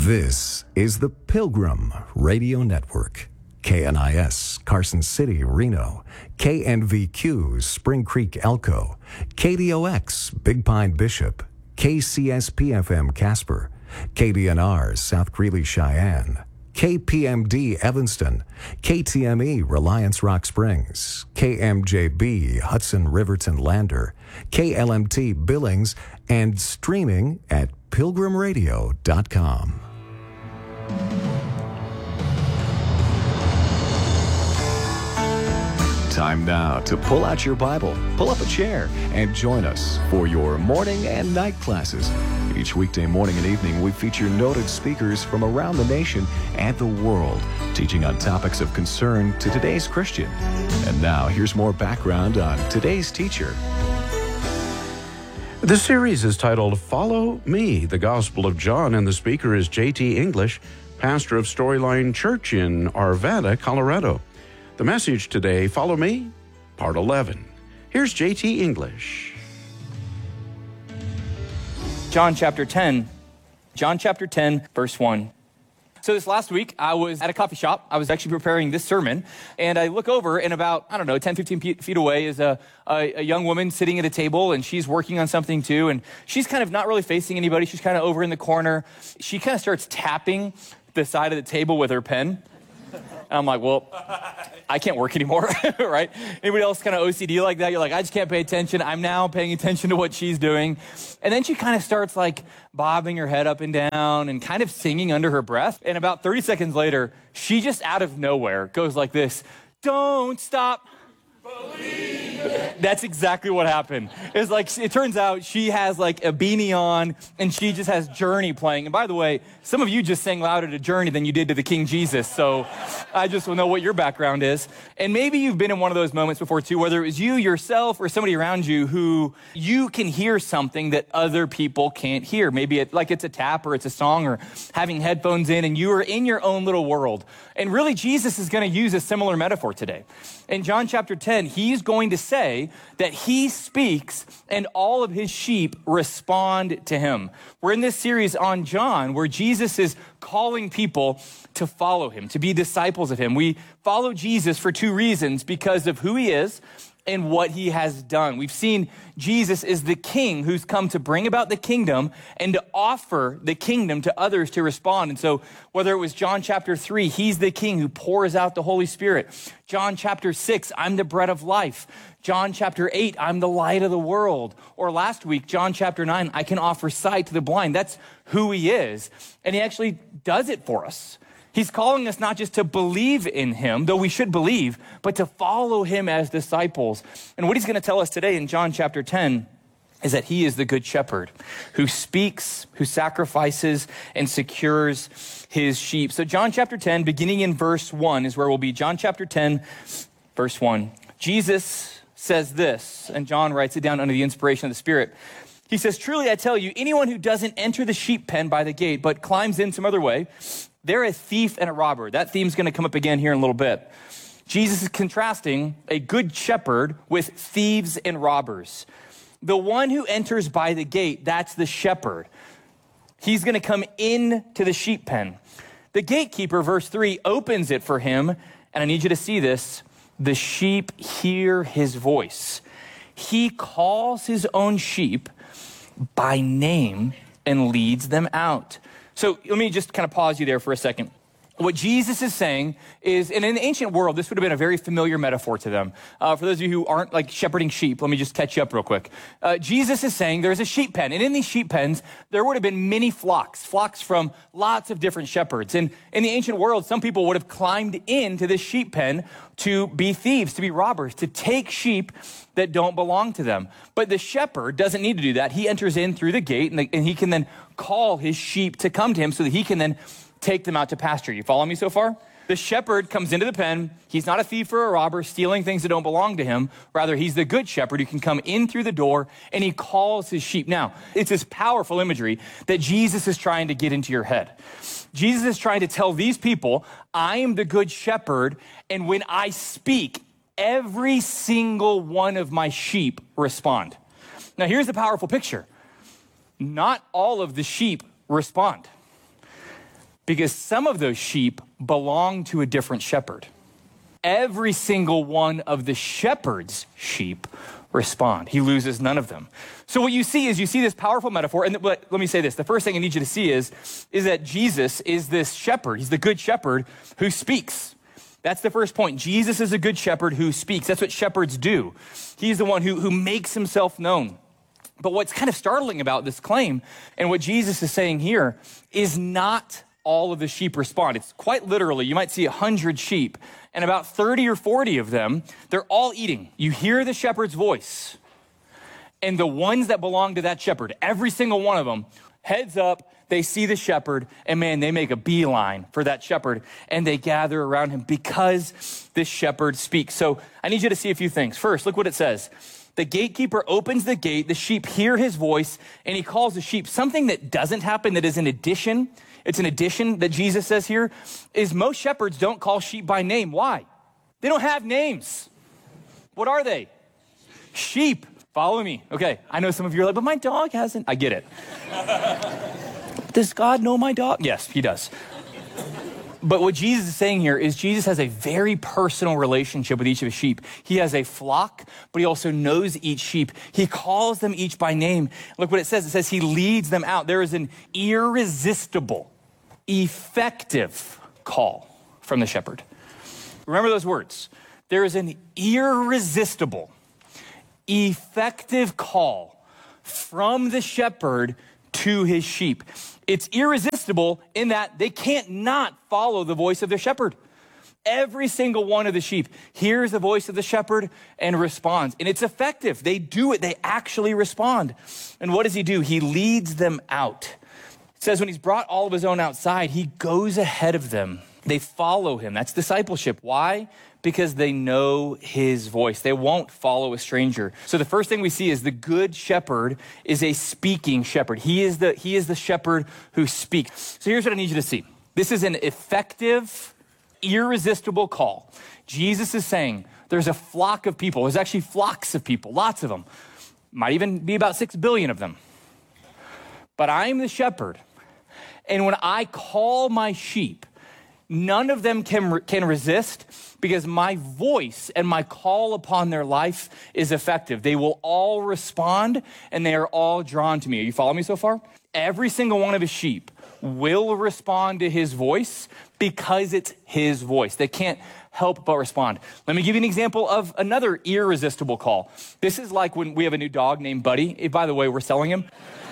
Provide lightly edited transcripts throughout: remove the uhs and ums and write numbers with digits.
This is the Pilgrim Radio Network. KNIS, Carson City, Reno. KNVQ, Spring Creek, Elko. KDOX, Big Pine, Bishop. KCSP-FM, Casper. KDNR, South Greeley, Cheyenne. KPMD, Evanston. KTME, Reliance Rock Springs. KMJB, Hudson, Riverton, Lander. KLMT, Billings, and streaming at pilgrimradio.com. Time now to pull out your Bible, pull up a chair, and join us for your morning and night classes. Each weekday morning and evening, we feature noted speakers from around the nation and the world, teaching on topics of concern to today's Christian. And now, here's more background on today's teacher. The series is titled Follow Me, the Gospel of John, and the speaker is J.T. English, pastor of Storyline Church in Arvada, Colorado. The message today, Follow Me, Part 11. Here's J.T. English. John chapter 10, verse 1. So this last week, I was at a coffee shop. I was actually preparing this sermon, and I look over, and about, 10, 15 feet away is a young woman sitting at a table, and she's working on something too, and she's kind of not really facing anybody. She's kind of over in the corner. She kind of starts tapping the side of the table with her pen. And I'm like, well, I can't work anymore, right? Anybody else kind of OCD like that? You're like, I just can't pay attention. I'm now paying attention to what she's doing. And then she kind of starts like bobbing her head up and down and kind of singing under her breath. And about 30 seconds later, she just out of nowhere goes like this, "Don't stop believing." That's exactly what happened. It's like, it turns out she has like a beanie on and she just has Journey playing. And by the way, some of you just sang louder to Journey than you did to the King Jesus. So I just want to know what your background is. And maybe you've been in one of those moments before too, whether it was you yourself or somebody around you who you can hear something that other people can't hear. Maybe it's a tap or it's a song or having headphones in and you are in your own little world. And really Jesus is going to use a similar metaphor today. In John chapter 10, he's going to say that he speaks and all of his sheep respond to him. We're in this series on John where Jesus is calling people to follow him, to be disciples of him. We follow Jesus for two reasons, because of who he is and what he has done. We've seen Jesus is the king who's come to bring about the kingdom and to offer the kingdom to others to respond. And so whether it was John chapter 3, he's the king who pours out the Holy Spirit. John chapter 6, I'm the bread of life. John chapter 8, I'm the light of the world. Or last week, John chapter 9, I can offer sight to the blind. That's who he is. And he actually does it for us. He's calling us not just to believe in him, though we should believe, but to follow him as disciples. And what he's going to tell us today in John chapter 10 is that he is the good shepherd who speaks, who sacrifices, and secures his sheep. So John chapter 10, beginning in verse 1 is where we'll be. John chapter 10, verse 1. Jesus says this, and John writes it down under the inspiration of the Spirit. He says, "Truly I tell you, anyone who doesn't enter the sheep pen by the gate, but climbs in some other way, they're a thief and a robber." That theme's going to come up again here in a little bit. Jesus is contrasting a good shepherd with thieves and robbers. The one who enters by the gate, that's the shepherd. He's going to come into the sheep pen. The gatekeeper, verse 3, opens it for him. And I need you to see this. The sheep hear his voice. He calls his own sheep by name and leads them out. So let me just kind of pause you there for a second. What Jesus is saying is, and in the ancient world, this would have been a very familiar metaphor to them. For those of you who aren't like shepherding sheep, let me just catch you up real quick. Jesus is saying there's a sheep pen, and in these sheep pens, there would have been many flocks from lots of different shepherds. And in the ancient world, some people would have climbed into this sheep pen to be thieves, to be robbers, to take sheep that don't belong to them. But the shepherd doesn't need to do that. He enters in through the gate, and he can then call his sheep to come to him so that he can then take them out to pasture. You follow me so far? The shepherd comes into the pen. He's not a thief or a robber stealing things that don't belong to him. Rather, he's the good shepherd who can come in through the door and he calls his sheep. Now, it's this powerful imagery that Jesus is trying to get into your head. Jesus is trying to tell these people, I am the good shepherd, and when I speak, every single one of my sheep respond. Now, here's the powerful picture. Not all of the sheep respond. Because some of those sheep belong to a different shepherd. Every single one of the shepherd's sheep respond. He loses none of them. So what you see is this powerful metaphor. And let me say this. The first thing I need you to see is that Jesus is this shepherd. He's the good shepherd who speaks. That's the first point. Jesus is a good shepherd who speaks. That's what shepherds do. He's the one who makes himself known. But what's kind of startling about this claim and what Jesus is saying here is not all of the sheep respond. It's quite literally, you might see 100 sheep, and about 30 or 40 of them, they're all eating. You hear the shepherd's voice, and the ones that belong to that shepherd, every single one of them, heads up, they see the shepherd, and man, they make a beeline for that shepherd, and they gather around him because this shepherd speaks. So I need you to see a few things. First, look what it says. The gatekeeper opens the gate, the sheep hear his voice, and he calls the sheep. Something that doesn't happen, that is an addition, it's an addition that Jesus says here, is most shepherds don't call sheep by name. Why? They don't have names. What are they? Sheep. Follow me. Okay, I know some of you are like, but my dog hasn't. I get it. Does God know my dog? Yes, he does. But what Jesus is saying here is Jesus has a very personal relationship with each of his sheep. He has a flock, but he also knows each sheep. He calls them each by name. Look what it says. It says he leads them out. There is an irresistible, effective call from the shepherd. Remember those words. There is an irresistible, effective call from the shepherd to his sheep. It's irresistible in that they can't not follow the voice of their shepherd. Every single one of the sheep hears the voice of the shepherd and responds. And it's effective. They do it. They actually respond. And what does he do? He leads them out. It says when he's brought all of his own outside, he goes ahead of them. They follow him. That's discipleship. Why? Because they know his voice. They won't follow a stranger. So the first thing we see is the good shepherd is a speaking shepherd. He is the shepherd who speaks. So here's what I need you to see. This is an effective, irresistible call. Jesus is saying there's a flock of people. There's actually flocks of people, lots of them. Might even be about 6 billion of them. But I'm the shepherd. And when I call my sheep, none of them can resist because my voice and my call upon their life is effective. They will all respond and they are all drawn to me. Are you following me so far? Every single one of his sheep will respond to his voice because it's his voice. They can't help but respond. Let me give you an example of another irresistible call. This is like when we have a new dog named Buddy. By the way, we're selling him.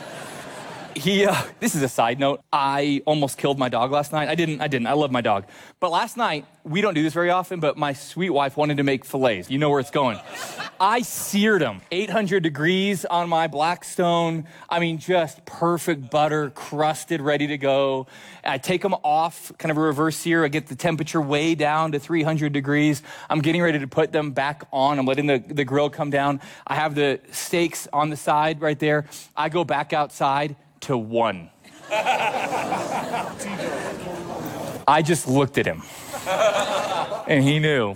This is a side note. I almost killed my dog last night. I didn't. I love my dog. But last night, we don't do this very often, but my sweet wife wanted to make fillets. You know where it's going. I seared them. 800 degrees on my Blackstone. I mean, just perfect butter, crusted, ready to go. I take them off, kind of a reverse sear. I get the temperature way down to 300 degrees. I'm getting ready to put them back on. I'm letting the grill come down. I have the steaks on the side right there. I go back outside to one. I just looked at him and he knew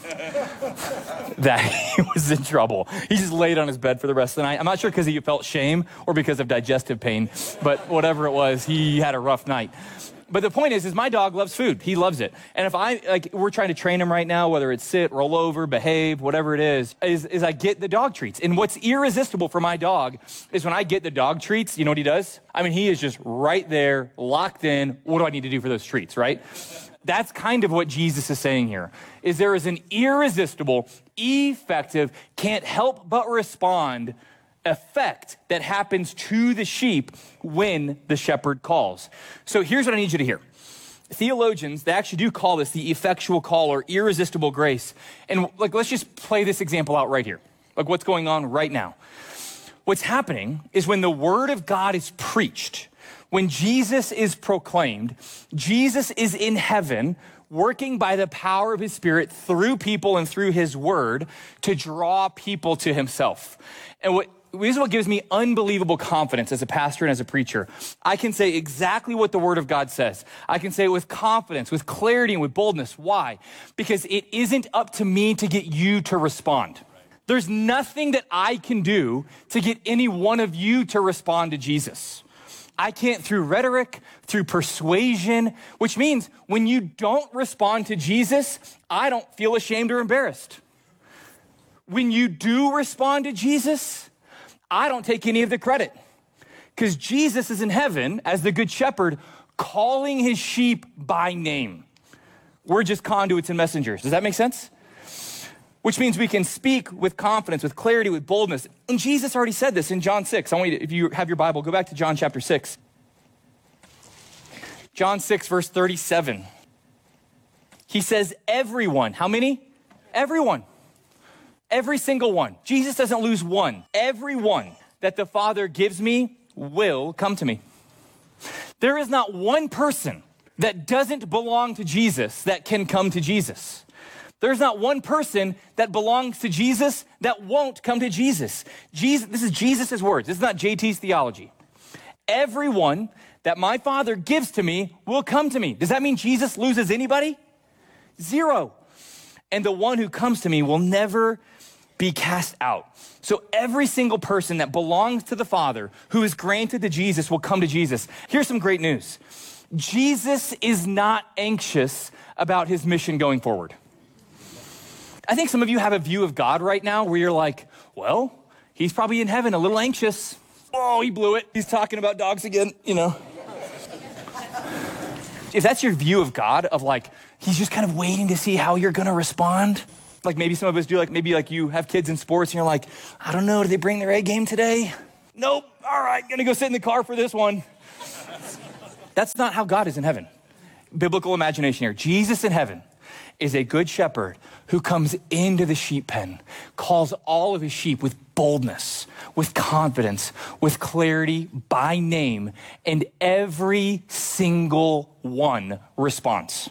that he was in trouble. He just laid on his bed for the rest of the night. I'm not sure because he felt shame or because of digestive pain, but whatever it was, he had a rough night. But the point is my dog loves food. He loves it. And if we're trying to train him right now, whether it's sit, roll over, behave, whatever it is I get the dog treats. And what's irresistible for my dog is when I get the dog treats, you know what he does? I mean, he is just right there, locked in. What do I need to do for those treats, right? That's kind of what Jesus is saying here, is there is an irresistible, effective, can't help but respond effect that happens to the sheep when the shepherd calls. So here's what I need you to hear. Theologians, they actually do call this the effectual call or irresistible grace. And let's just play this example out right here. Like what's going on right now. What's happening is when the word of God is preached, when Jesus is proclaimed, Jesus is in heaven working by the power of his Spirit through people and through his word to draw people to himself. And this is what gives me unbelievable confidence as a pastor and as a preacher. I can say exactly what the word of God says. I can say it with confidence, with clarity, and with boldness. Why? Because it isn't up to me to get you to respond. There's nothing that I can do to get any one of you to respond to Jesus. I can't through rhetoric, through persuasion, which means when you don't respond to Jesus, I don't feel ashamed or embarrassed. When you do respond to Jesus, I don't take any of the credit because Jesus is in heaven as the good shepherd calling his sheep by name. We're just conduits and messengers. Does that make sense? Which means we can speak with confidence, with clarity, with boldness. And Jesus already said this in John 6. I want you to, if you have your Bible, go back to John chapter 6. John 6, verse 37. He says, everyone, how many? Everyone. Every single one. Jesus doesn't lose one. Everyone that the Father gives me will come to me. There is not one person that doesn't belong to Jesus that can come to Jesus. There's not one person that belongs to Jesus that won't come to Jesus. This is Jesus' words. This is not JT's theology. Everyone that my Father gives to me will come to me. Does that mean Jesus loses anybody? Zero. And the one who comes to me will never be cast out. So every single person that belongs to the Father who is granted to Jesus will come to Jesus. Here's some great news. Jesus is not anxious about his mission going forward. I think some of you have a view of God right now where you're like, well, he's probably in heaven a little anxious. Oh, he blew it. He's talking about dogs again, you know. If that's your view of God, of like, he's just kind of waiting to see how you're going to respond. Like maybe some of us do, like maybe like you have kids in sports and you're like, I don't know, do they bring their A game today? Nope. All right, gonna go sit in the car for this one. That's not how God is in heaven. Biblical imagination here. Jesus in heaven is a good shepherd who comes into the sheep pen, calls all of his sheep with boldness, with confidence, with clarity by name, and every single one responds.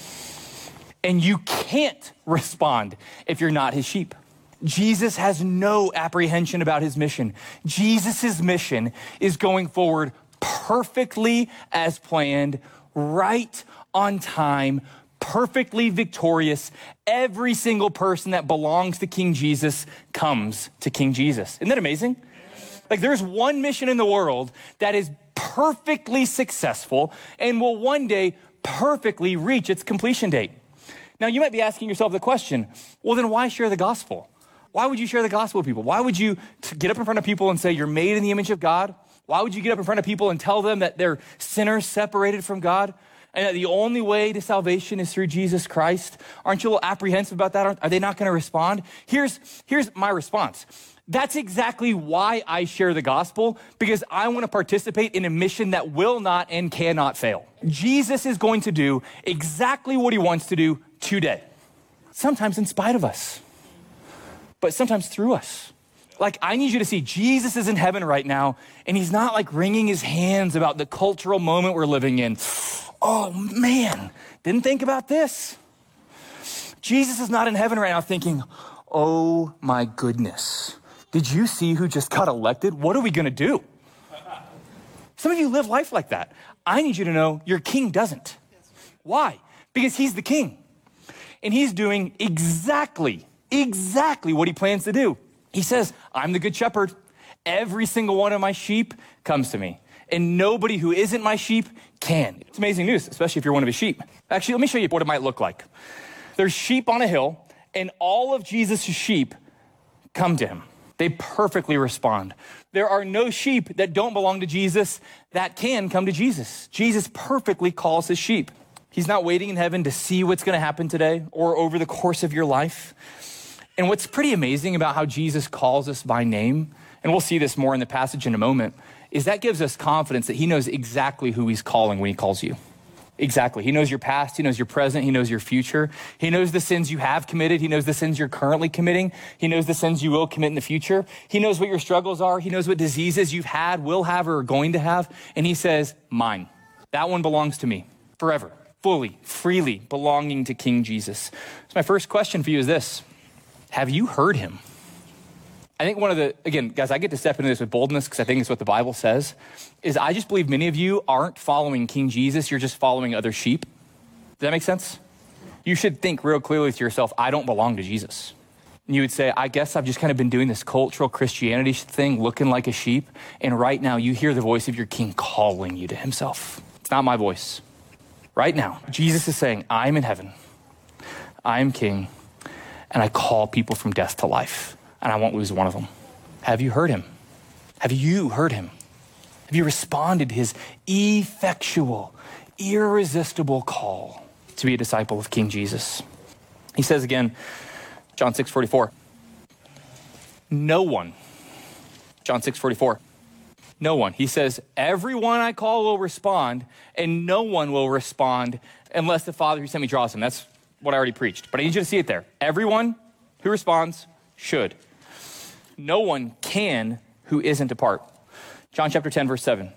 And you can't respond if you're not his sheep. Jesus has no apprehension about his mission. Jesus' mission is going forward perfectly as planned, right on time, perfectly victorious. Every single person that belongs to King Jesus comes to King Jesus. Isn't that amazing? Like there's one mission in the world that is perfectly successful and will one day perfectly reach its completion date. Now you might be asking yourself the question, well then why share the gospel? Why would you share the gospel with people? Why would you get up in front of people and say you're made in the image of God? Why would you get up in front of people and tell them that they're sinners separated from God and that the only way to salvation is through Jesus Christ? Aren't you a little apprehensive about that? Are they not going to respond? Here's my response. That's exactly why I share the gospel, because I want to participate in a mission that will not and cannot fail. Jesus is going to do exactly what he wants to do today. Sometimes in spite of us, but sometimes through us. Like, I need you to see Jesus is in heaven right now, and he's not like wringing his hands about the cultural moment we're living in. Oh man, didn't think about this. Jesus is not in heaven right now thinking, oh my goodness, did you see who just got elected? What are we gonna do? Some of you live life like that. I need you to know your king doesn't. Why? Because he's the king. And he's doing exactly what he plans to do. He says, I'm the good shepherd. Every single one of my sheep comes to me. And nobody who isn't my sheep can. It's amazing news, especially if you're one of his sheep. Actually, let me show you what it might look like. There's sheep on a hill, and all of Jesus' sheep come to him. They perfectly respond. There are no sheep that don't belong to Jesus that can come to Jesus. Jesus perfectly calls his sheep. He's not waiting in heaven to see what's going to happen today or over the course of your life. And what's pretty amazing about how Jesus calls us by name, and we'll see this more in the passage in a moment, is that gives us confidence that he knows exactly who he's calling when he calls you. Exactly. He knows your past. He knows your present. He knows your future. He knows the sins you have committed. He knows the sins you're currently committing. He knows the sins you will commit in the future. He knows what your struggles are. He knows what diseases you've had, will have, or are going to have. And he says, mine. That one belongs to me forever, fully, freely belonging to King Jesus. So my first question for you is this. Have you heard him? I think again, guys, I get to step into this with boldness because I think it's what the Bible says, is I just believe many of you aren't following King Jesus, you're just following other sheep. Does that make sense? You should think real clearly to yourself, I don't belong to Jesus. And you would say, I guess I've just kind of been doing this cultural Christianity thing, looking like a sheep. And right now you hear the voice of your king calling you to himself. It's not my voice. Right now, Jesus is saying, I'm in heaven. I am king. And I call people from death to life. And I won't lose one of them. Have you heard him? Have you heard him? Have you responded to his effectual, irresistible call to be a disciple of King Jesus? He says again, John 6:44, no one, John 6:44, no one. He says, everyone I call will respond, and no one will respond unless the Father who sent me draws him. That's what I already preached, but I need you to see it there. Everyone who responds should. No one can who isn't a part. John chapter 10, verse 7.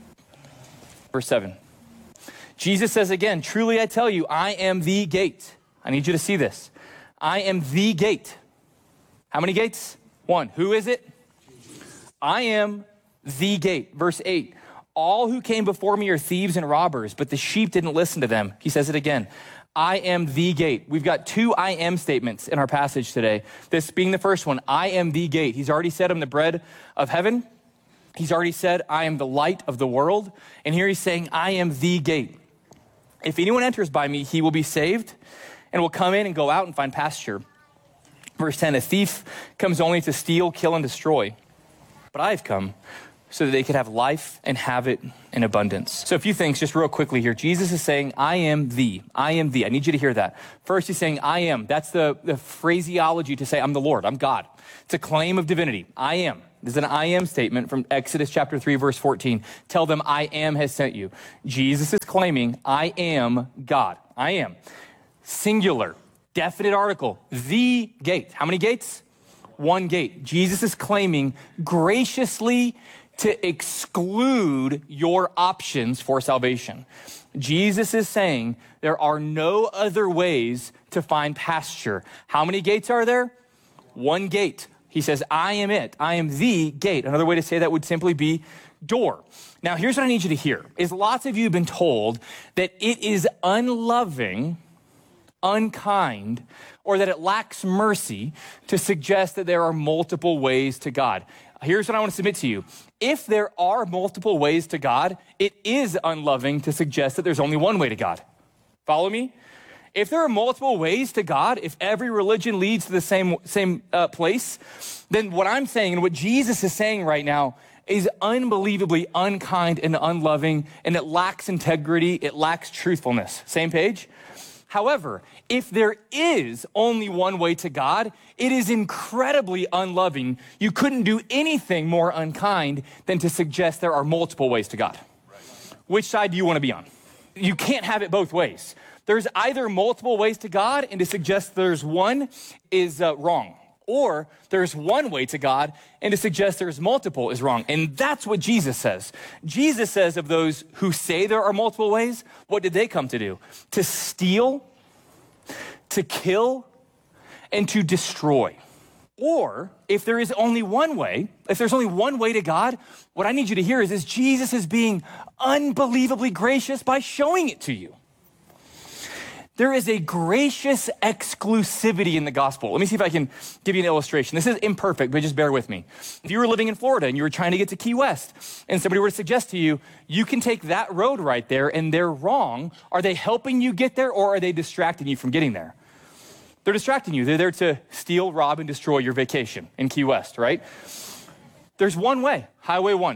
Verse 7. Jesus says again, truly I tell you, I am the gate. I need you to see this. I am the gate. How many gates? One. Who is it? I am the gate. Verse 8. All who came before me are thieves and robbers, but the sheep didn't listen to them. He says it again. I am the gate. We've got two I am statements in our passage today. This being the first one, I am the gate. He's already said I'm the bread of heaven. He's already said I am the light of the world. And here he's saying I am the gate. If anyone enters by me, he will be saved and will come in and go out and find pasture. Verse 10, a thief comes only to steal, kill, and destroy. But I have come so that they could have life and have it in abundance. So a few things just real quickly here. Jesus is saying, I am the. I am the. I need you to hear that. First, he's saying, I am. That's the phraseology to say, I'm the Lord. I'm God. It's a claim of divinity. I am. This is an I am statement from Exodus chapter 3, verse 14. Tell them, I am has sent you. Jesus is claiming, I am God. I am. Singular, definite article, the gate. How many gates? One gate. Jesus is claiming graciously to exclude your options for salvation. Jesus is saying there are no other ways to find pasture. How many gates are there? One gate. He says, I am it. I am the gate. Another way to say that would simply be door. Now, here's what I need you to hear, is lots of you have been told that it is unloving, unkind, or that it lacks mercy to suggest that there are multiple ways to God. Here's what I want to submit to you. If there are multiple ways to God, it is unloving to suggest that there's only one way to God. Follow me? If there are multiple ways to God, if every religion leads to the same place, then what I'm saying and what Jesus is saying right now is unbelievably unkind and unloving, and it lacks integrity, it lacks truthfulness. Same page? However, if there is only one way to God, it is incredibly unloving. You couldn't do anything more unkind than to suggest there are multiple ways to God. Right. Which side do you want to be on? You can't have it both ways. There's either multiple ways to God, and to suggest there's one is wrong. Or there's one way to God, and to suggest there's multiple is wrong. And that's what Jesus says. Jesus says of those who say there are multiple ways, what did they come to do? To steal, to kill, and to destroy. Or if there is only one way, if there's only one way to God, what I need you to hear is Jesus is being unbelievably gracious by showing it to you. There is a gracious exclusivity in the gospel. Let me see if I can give you an illustration. This is imperfect, but just bear with me. If you were living in Florida and you were trying to get to Key West, and somebody were to suggest to you, you can take that road right there, and they're wrong, are they helping you get there, or are they distracting you from getting there? They're distracting you. They're there to steal, rob, and destroy your vacation in Key West, right? There's one way, Highway 1.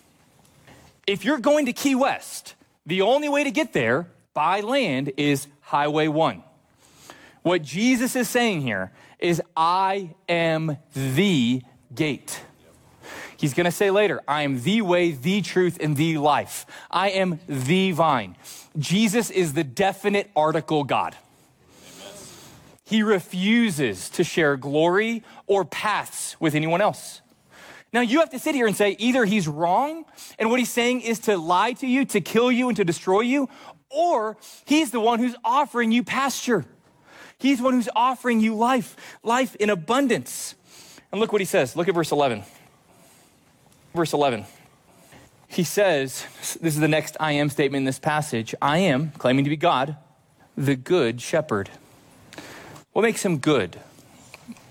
If you're going to Key West, the only way to get there by land is Highway 1. What Jesus is saying here is, I am the gate. He's going to say later, I am the way, the truth, and the life. I am the vine. Jesus is the definite article God. Amen. He refuses to share glory or paths with anyone else. Now, you have to sit here and say either he's wrong, and what he's saying is to lie to you, to kill you, and to destroy you, or he's the one who's offering you pasture. He's the one who's offering you life in abundance. And look what he says. Look at verse 11. Verse 11. He says, this is the next I am statement in this passage. I am, claiming to be God, the good shepherd. What makes him good?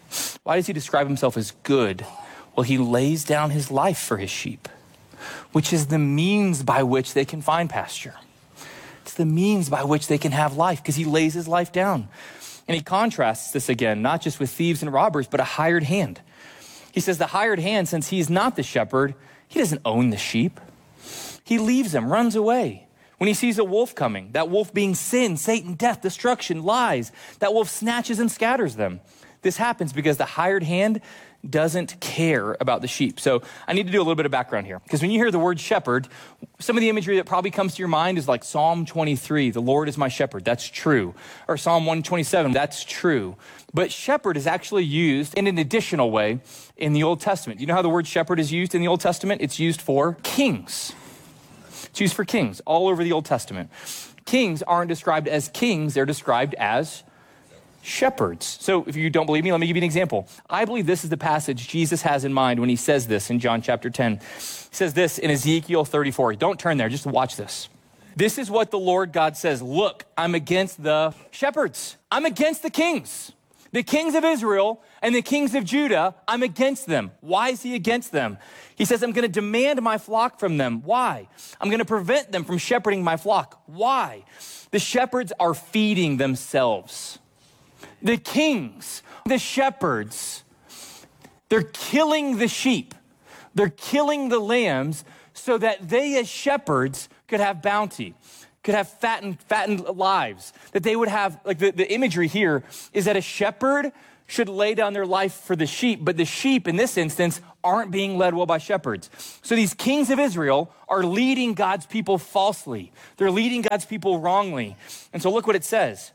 Why does he describe himself as good? Well, he lays down his life for his sheep, which is the means by which they can find pasture. It's the means by which they can have life because he lays his life down. And he contrasts this again, not just with thieves and robbers, but a hired hand. He says the hired hand, since he's not the shepherd, he doesn't own the sheep. He leaves them, runs away. When he sees a wolf coming, that wolf being sin, Satan, death, destruction, lies, that wolf snatches and scatters them. This happens because the hired hand doesn't care about the sheep. So I need to do a little bit of background here. Because when you hear the word shepherd, some of the imagery that probably comes to your mind is like Psalm 23, the Lord is my shepherd. That's true. Or Psalm 127, that's true. But shepherd is actually used in an additional way in the Old Testament. You know how the word shepherd is used in the Old Testament? It's used for kings. It's used for kings all over the Old Testament. Kings aren't described as kings, they're described as shepherds. So if you don't believe me, let me give you an example. I believe this is the passage Jesus has in mind when he says this in John chapter 10. He says this in Ezekiel 34. Don't turn there, just watch this. This is what the Lord God says. Look, I'm against the shepherds. I'm against the kings of Israel and the kings of Judah. I'm against them. Why is he against them? He says, I'm going to demand my flock from them. Why? I'm going to prevent them from shepherding my flock. Why? The shepherds are feeding themselves. The kings, the shepherds, they're killing the sheep. They're killing the lambs so that they as shepherds could have bounty, could have fattened lives, that they would have, like the imagery here is that a shepherd should lay down their life for the sheep, but the sheep in this instance aren't being led well by shepherds. So these kings of Israel are leading God's people falsely. They're leading God's people wrongly. And so look what it says.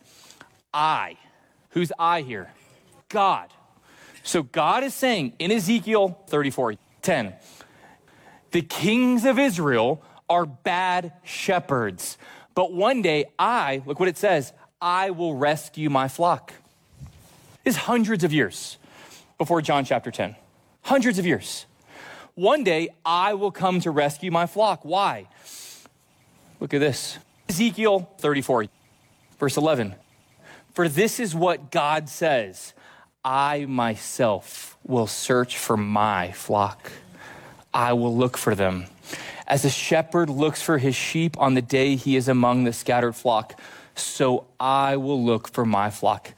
Who's I here? God. So God is saying in Ezekiel 34:10, the kings of Israel are bad shepherds. But one day look what it says, I will rescue my flock. It's hundreds of years before John chapter 10. Hundreds of years. One day I will come to rescue my flock. Why? Look at this. Ezekiel 34, verse 11. For this is what God says, I myself will search for my flock. I will look for them. As a shepherd looks for his sheep on the day he is among the scattered flock, so I will look for my flock.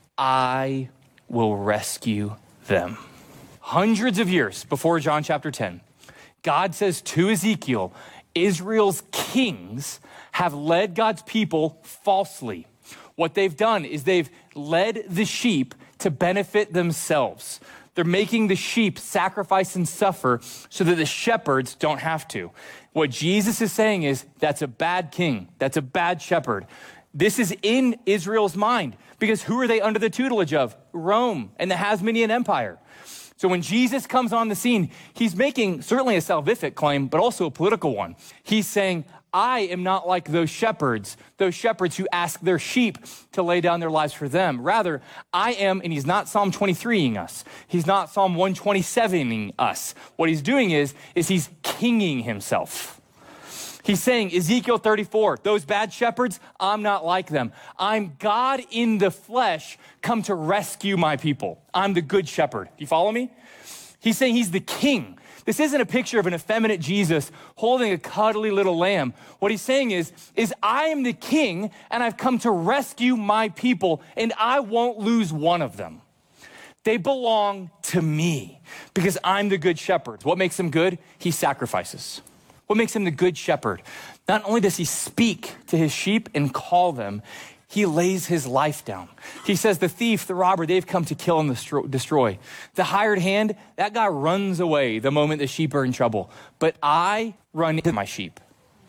I will rescue them. Hundreds of years before John chapter 10, God says to Ezekiel, Israel's kings have led God's people falsely. What they've done is they've led the sheep to benefit themselves. They're making the sheep sacrifice and suffer so that the shepherds don't have to. What Jesus is saying is that's a bad king. That's a bad shepherd. This is in Israel's mind because who are they under the tutelage of? Rome and the Hasmonean Empire. So when Jesus comes on the scene, he's making certainly a salvific claim, but also a political one. He's saying, I am not like those shepherds who ask their sheep to lay down their lives for them. Rather, I am, and he's not Psalm 23ing us. He's not Psalm 127ing us. What he's doing is he's kinging himself. He's saying, Ezekiel 34, those bad shepherds, I'm not like them. I'm God in the flesh, come to rescue my people. I'm the good shepherd. Do you follow me? He's saying he's the king. This isn't a picture of an effeminate Jesus holding a cuddly little lamb. What he's saying is I am the king and I've come to rescue my people and I won't lose one of them. They belong to me because I'm the good shepherd. What makes him good? He sacrifices. What makes him the good shepherd? Not only does he speak to his sheep and call them, he lays his life down. He says the thief, the robber, they've come to kill and destroy. The hired hand, that guy runs away the moment the sheep are in trouble. But I run into my sheep.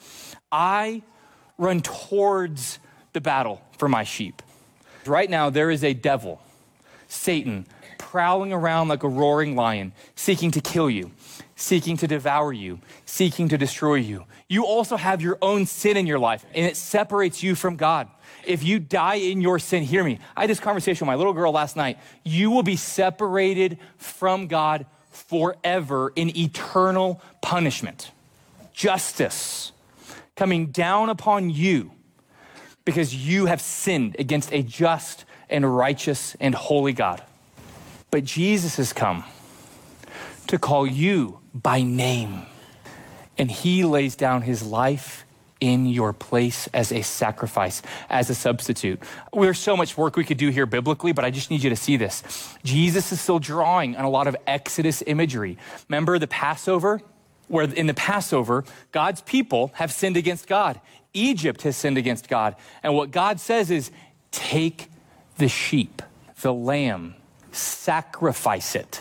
I run towards the battle for my sheep. Right now, there is a devil, Satan, prowling around like a roaring lion, seeking to kill you, seeking to devour you, seeking to destroy you. You also have your own sin in your life, and it separates you from God. If you die in your sin, hear me. I had this conversation with my little girl last night. You will be separated from God forever in eternal punishment. Justice coming down upon you because you have sinned against a just and righteous and holy God. But Jesus has come to call you by name. And he lays down his life in your place as a sacrifice, as a substitute. There's so much work we could do here biblically, but I just need you to see this. Jesus is still drawing on a lot of Exodus imagery. Remember the Passover? Where in the Passover, God's people have sinned against God. Egypt has sinned against God. And what God says is, take the sheep, the lamb, sacrifice it,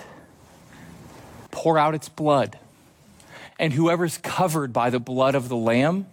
pour out its blood. And whoever's covered by the blood of the lamb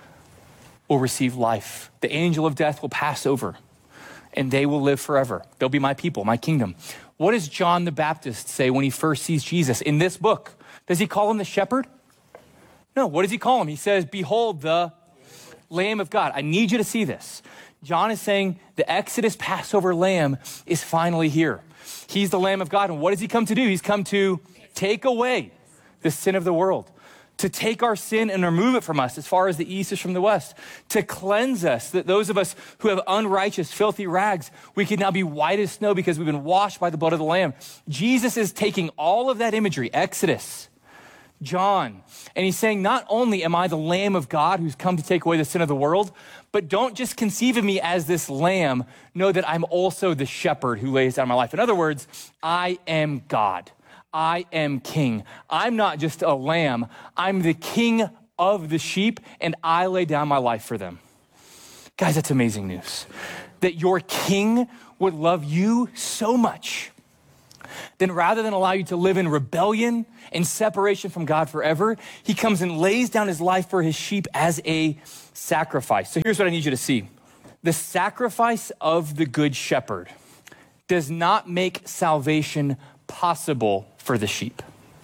will receive life. The angel of death will pass over and they will live forever. They'll be my people, my kingdom. What does John the Baptist say when he first sees Jesus in this book? Does he call him the shepherd? No, what does he call him? He says, behold the Lamb of God. I need you to see this. John is saying the Exodus Passover lamb is finally here. He's the Lamb of God. And what does he come to do? He's come to take away the sin of the world, to take our sin and remove it from us as far as the east is from the west, to cleanse us, that those of us who have unrighteous, filthy rags, we can now be white as snow because we've been washed by the blood of the Lamb. Jesus is taking all of that imagery, Exodus, John, and he's saying, not only am I the Lamb of God who's come to take away the sin of the world, but don't just conceive of me as this lamb. Know that I'm also the shepherd who lays down my life. In other words, I am God. I am king. I'm not just a lamb. I'm the king of the sheep, and I lay down my life for them. Guys, that's amazing news. That your king would love you so much, then rather than allow you to live in rebellion and separation from God forever, he comes and lays down his life for his sheep as a sacrifice. So here's what I need you to see. The sacrifice of the good shepherd does not make salvation possible for the sheep.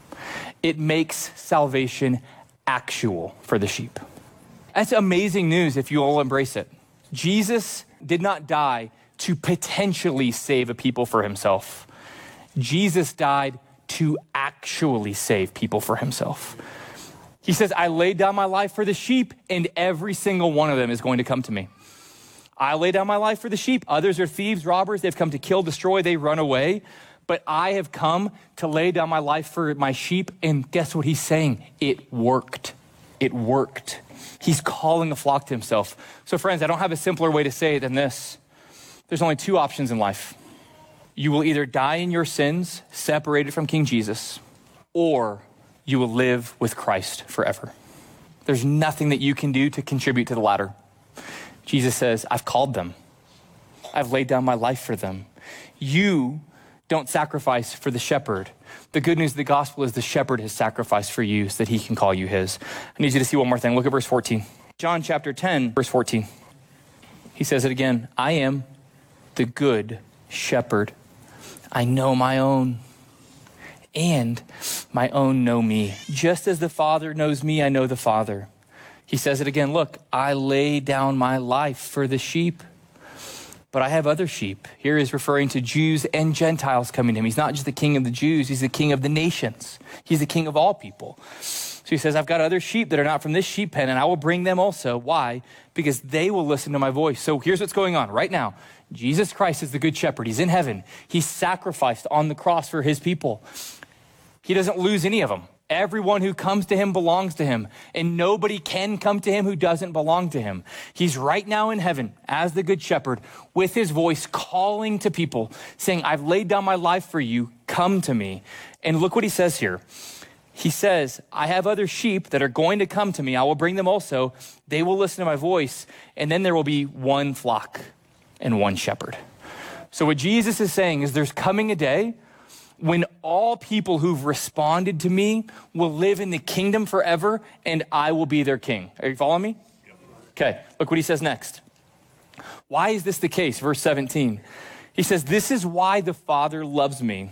It makes salvation actual for the sheep. That's amazing news if you all embrace it. Jesus did not die to potentially save a people for himself. Jesus died to actually save people for himself. He says, I laid down my life for the sheep, and every single one of them is going to come to me. I lay down my life for the sheep. Others are thieves, robbers. They've come to kill, destroy. They run away. But I have come to lay down my life for my sheep. And guess what he's saying? It worked. It worked. He's calling a flock to himself. So friends, I don't have a simpler way to say it than this. There's only two options in life. You will either die in your sins, separated from King Jesus, or you will live with Christ forever. There's nothing that you can do to contribute to the latter. Jesus says, I've called them. I've laid down my life for them. You don't sacrifice for the shepherd. The good news of the gospel is the shepherd has sacrificed for you so that he can call you his. I need you to see one more thing. Look at verse 14. John chapter 10, verse 14. He says it again. I am the good shepherd. I know my own, and my own know me. Just as the Father knows me, I know the Father. He says it again. Look, I lay down my life for the sheep, but I have other sheep. Here he's referring to Jews and Gentiles coming to him. He's not just the king of the Jews. He's the king of the nations. He's the king of all people. So he says, I've got other sheep that are not from this sheep pen, and I will bring them also. Why? Because they will listen to my voice. So here's what's going on right now. Jesus Christ is the good shepherd. He's in heaven. He sacrificed on the cross for his people. He doesn't lose any of them. Everyone who comes to him belongs to him, and nobody can come to him who doesn't belong to him. He's right now in heaven as the good shepherd with his voice calling to people, saying, I've laid down my life for you. Come to me. And look what he says here. He says, I have other sheep that are going to come to me. I will bring them also. They will listen to my voice, and then there will be one flock and one shepherd. So what Jesus is saying is there's coming a day when all people who've responded to me will live in the kingdom forever, and I will be their king. Are you following me? Okay, look what he says next. Why is this the case? Verse 17. He says, this is why the Father loves me,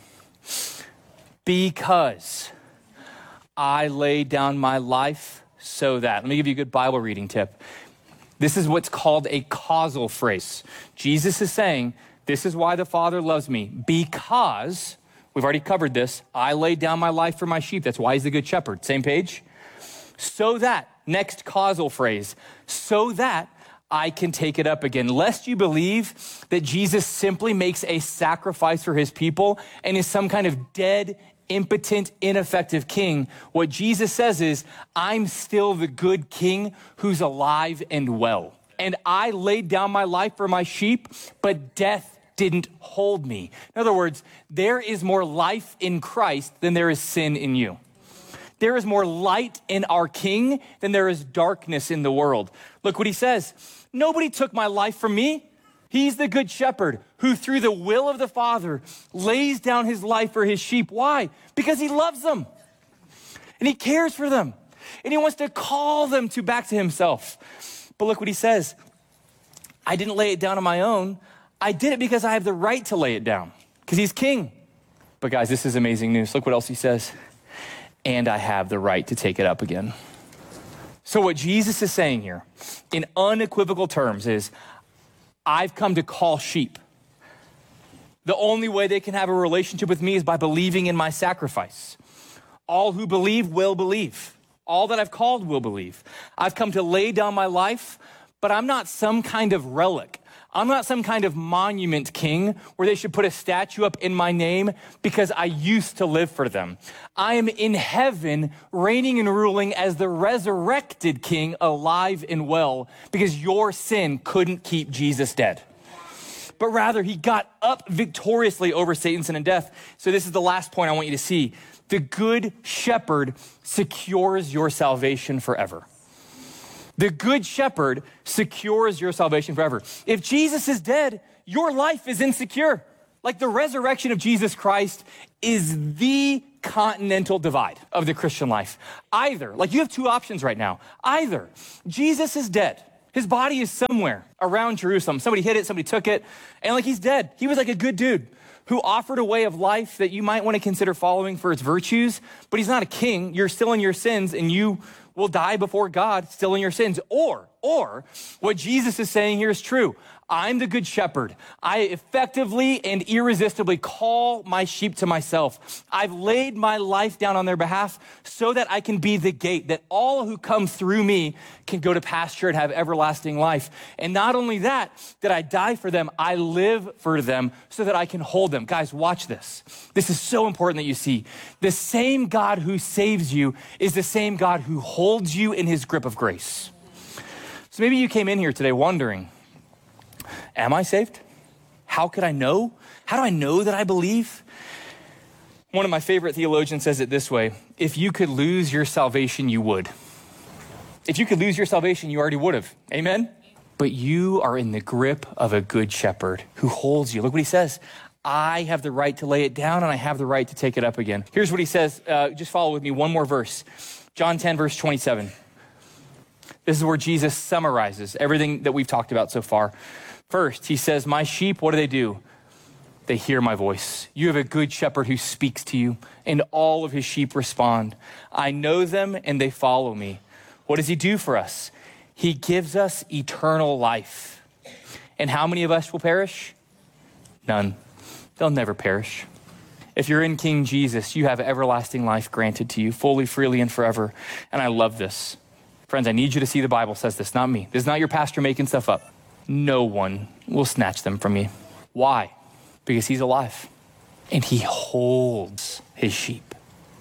because I lay down my life so that. Let me give you a good Bible reading tip. This is what's called a causal phrase. Jesus is saying, this is why the Father loves me, because, we've already covered this, I laid down my life for my sheep. That's why he's the good shepherd. Same page. So that, next causal phrase, so that I can take it up again. Lest you believe that Jesus simply makes a sacrifice for his people and is some kind of dead, impotent, ineffective king, what Jesus says is, I'm still the good king who's alive and well. And I laid down my life for my sheep, but death didn't hold me. In other words, there is more life in Christ than there is sin in you. There is more light in our King than there is darkness in the world. Look what he says. Nobody took my life from me. He's the good shepherd who through the will of the Father lays down his life for his sheep. Why? Because he loves them and he cares for them and he wants to call them back to himself. But look what he says. I didn't lay it down on my own. I did it because I have the right to lay it down because he's king. But guys, this is amazing news. Look what else he says. And I have the right to take it up again. So what Jesus is saying here in unequivocal terms is, I've come to call sheep. The only way they can have a relationship with me is by believing in my sacrifice. All who believe will believe. All that I've called will believe. I've come to lay down my life, but I'm not some kind of relic. I'm not some kind of monument king where they should put a statue up in my name because I used to live for them. I am in heaven reigning and ruling as the resurrected king, alive and well, because your sin couldn't keep Jesus dead. But rather, he got up victoriously over Satan, sin, and death. So this is the last point I want you to see. The good shepherd secures your salvation forever. The good shepherd secures your salvation forever. If Jesus is dead, your life is insecure. Like the resurrection of Jesus Christ is the continental divide of the Christian life. Either, like you have two options right now. Either Jesus is dead. His body is somewhere around Jerusalem. Somebody hit it, somebody took it, and like he's dead. He was like a good dude who offered a way of life that you might want to consider following for its virtues, but he's not a king. You're still in your sins and you will die before God still in your sins. Or what Jesus is saying here is true. I'm the good shepherd. I effectively and irresistibly call my sheep to myself. I've laid my life down on their behalf so that I can be the gate, that all who come through me can go to pasture and have everlasting life. And not only that I die for them, I live for them so that I can hold them. Guys, watch this. This is so important that you see. The same God who saves you is the same God who holds you in his grip of grace. So maybe you came in here today wondering, am I saved? How could I know? How do I know that I believe? One of my favorite theologians says it this way: if you could lose your salvation, you would. If you could lose your salvation, you already would have. Amen? But you are in the grip of a good shepherd who holds you. Look what he says. I have the right to lay it down and I have the right to take it up again. Here's what he says. Just follow with me. One more verse. John 10, verse 27. This is where Jesus summarizes everything that we've talked about so far. First, he says, my sheep, what do? They hear my voice. You have a good shepherd who speaks to you, and all of his sheep respond. I know them, and they follow me. What does he do for us? He gives us eternal life. And how many of us will perish? None. They'll never perish. If you're in King Jesus, you have everlasting life granted to you, fully, freely, and forever. And I love this. Friends, I need you to see the Bible says this, not me. This is not your pastor making stuff up. No one will snatch them from me. Why? Because he's alive and he holds his sheep.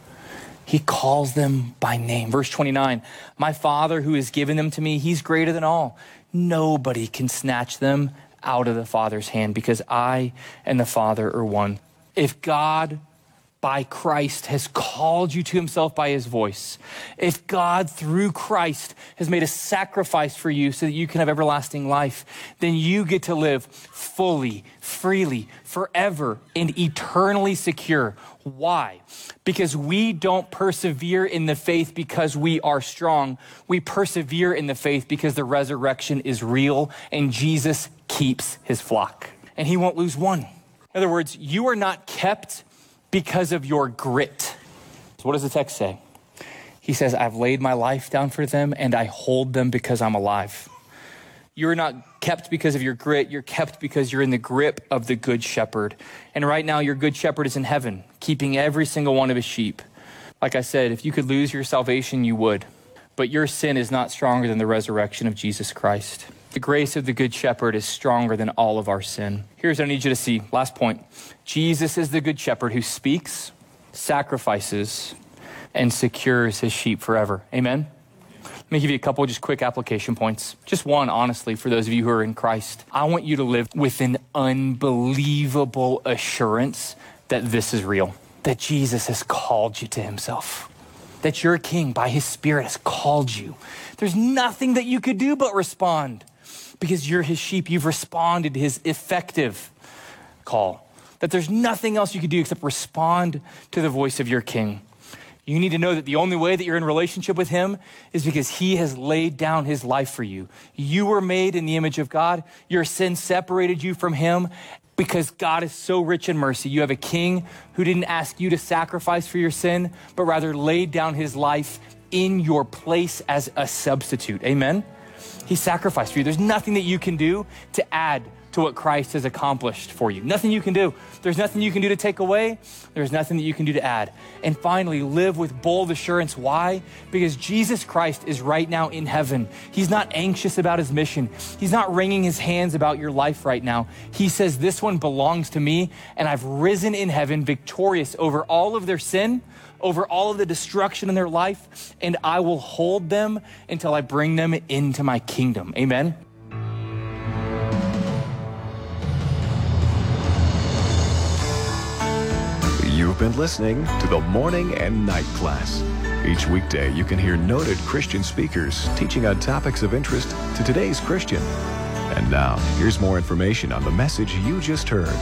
He calls them by name. Verse 29, my Father who has given them to me, he's greater than all. Nobody can snatch them out of the Father's hand because I and the Father are one. If God by Christ has called you to himself by his voice, if God through Christ has made a sacrifice for you so that you can have everlasting life, then you get to live fully, freely, forever, and eternally secure. Why? Because we don't persevere in the faith because we are strong. We persevere in the faith because the resurrection is real and Jesus keeps his flock and he won't lose one. In other words, you are not kept because of your grit. So what does the text say? He says, I've laid my life down for them and I hold them because I'm alive. You're not kept because of your grit. You're kept because you're in the grip of the good shepherd. And right now your good shepherd is in heaven, keeping every single one of his sheep. Like I said, if you could lose your salvation, you would. But your sin is not stronger than the resurrection of Jesus Christ. The grace of the Good Shepherd is stronger than all of our sin. Here's what I need you to see. Last point. Jesus is the Good Shepherd who speaks, sacrifices, and secures his sheep forever. Amen? Let me give you a couple just quick application points. Just one, honestly, for those of you who are in Christ. I want you to live with an unbelievable assurance that this is real, that Jesus has called you to himself, that your King by his Spirit has called you. There's nothing that you could do but respond because you're his sheep. You've responded to his effective call, that there's nothing else you could do except respond to the voice of your King. You need to know that the only way that you're in relationship with him is because he has laid down his life for you. You were made in the image of God. Your sin separated you from him. Because God is so rich in mercy, you have a King who didn't ask you to sacrifice for your sin, but rather laid down his life in your place as a substitute. Amen? He sacrificed for you. There's nothing that you can do to add to what Christ has accomplished for you. Nothing you can do. There's nothing you can do to take away. There's nothing that you can do to add. And finally, live with bold assurance. Why? Because Jesus Christ is right now in heaven. He's not anxious about his mission. He's not wringing his hands about your life right now. He says, this one belongs to me, and I've risen in heaven victorious over all of their sin, over all of the destruction in their life, and I will hold them until I bring them into my kingdom. Amen? You've been listening to the Morning and Night Class. Each weekday, you can hear noted Christian speakers teaching on topics of interest to today's Christian. And now, here's more information on the message you just heard.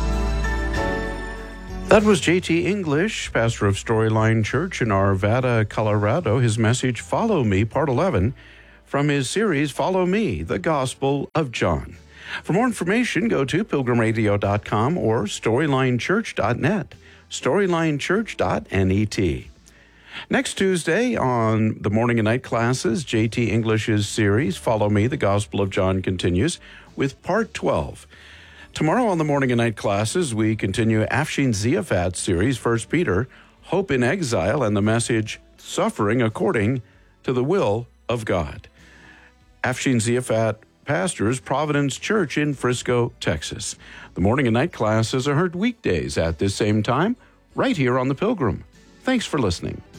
That was J.T. English, pastor of Storyline Church in Arvada, Colorado. His message, Follow Me, Part 11, from his series, Follow Me, the Gospel of John. For more information, go to pilgrimradio.com or storylinechurch.net. StorylineChurch.net. Next Tuesday on the morning and night classes, J.T. English's series, Follow Me, the Gospel of John, continues with Part 12. Tomorrow on the morning and night classes, we continue Afshin Ziafat's series, 1 Peter, Hope in Exile, and the message, Suffering According to the Will of God. Afshin Ziafat pastors Providence Church in Frisco, Texas. The morning and night classes are heard weekdays at this same time, right here on The Pilgrim. Thanks for listening.